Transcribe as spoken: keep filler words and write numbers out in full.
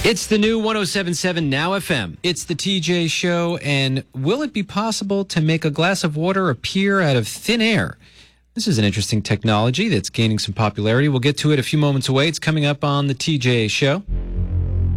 It's the new one oh seven point seven Now F M. It's the T J Show, and will it be possible to make a glass of water appear out of thin air? This is an interesting technology that's gaining some popularity. We'll get to it a few moments away. It's coming up on the T J Show.